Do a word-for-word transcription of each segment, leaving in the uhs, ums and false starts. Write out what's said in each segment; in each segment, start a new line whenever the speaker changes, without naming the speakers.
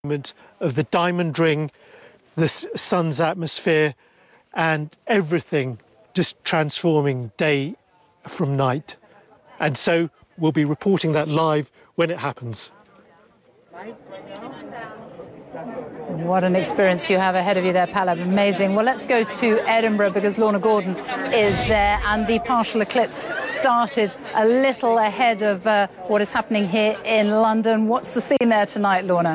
of the diamond ring, the sun's atmosphere, and everything just transforming day from night. And so we'll be reporting that live when it happens.
What an experience you have ahead of you there, Palab. Amazing. Well, let's go to Edinburgh because Lorna Gordon is there, and the partial eclipse started a little ahead of uh, what is happening here in London. What's the scene there tonight, Lorna?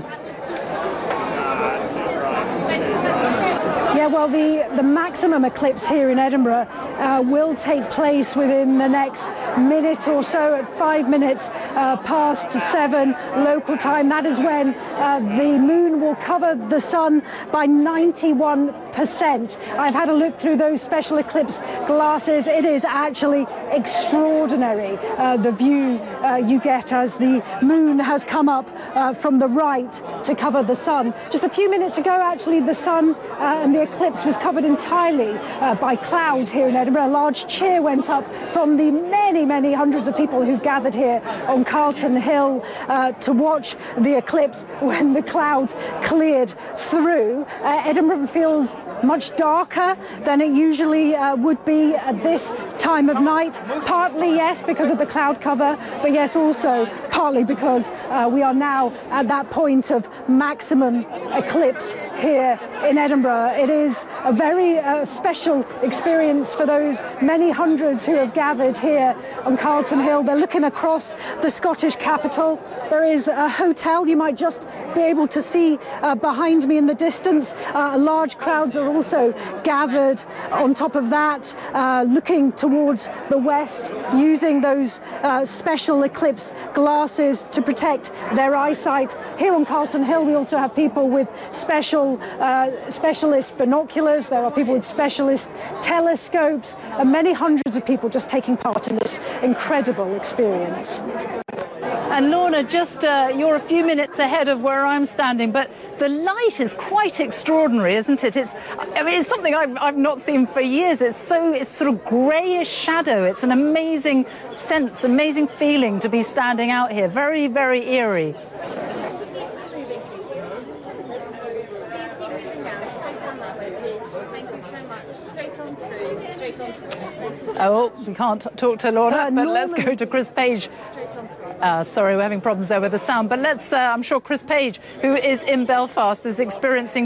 Yeah, well, the, the maximum eclipse here in Edinburgh uh, will take place within the next minute or so, at five minutes uh, past seven local time. That is when uh, the moon will cover the sun by ninety-one percent. I've had a look through those special eclipse glasses. It is actually extraordinary, uh, the view uh, you get as the moon has come up uh, from the right to cover the sun. Just a few minutes ago, actually, the sun uh, and the eclipse was covered entirely uh, by cloud here in Edinburgh. A large cheer went up from the many, many hundreds of people who've gathered here on Carlton Hill uh, to watch the eclipse when the cloud cleared through. Uh, Edinburgh feels much darker than it usually uh, would be at this time of night. Partly, yes, because of the cloud cover, but yes, also partly because uh, we are now at that point of maximum eclipse here in Edinburgh. It is a very uh, special experience for those many hundreds who have gathered here on Carlton Hill. They're looking across the Scottish capital. There is a hotel you might just be able to see uh, behind me in the distance. Uh, large crowds are also gathered on top of that, uh, looking towards the west, using those uh, special eclipse glasses to protect their eyesight. Here on Carlton Hill, we also have people with special uh, specialist binoculars. There are people with specialist telescopes, and many hundreds of people just taking part in this incredible experience.
And Lorna, just uh, you're a few minutes ahead of where I'm standing, but the light is quite extraordinary, isn't it? It's, I mean, it's something I've, I've not seen for years. It's so, it's sort of greyish shadow. It's an amazing sense, amazing feeling to be standing out here. Very, very eerie. Oh, we can't talk to Lorna,
uh,
but let's go to Chris Page. Uh, sorry, we're having problems there with the sound, but let's, uh, I'm sure Chris Page, who is in Belfast, is experiencing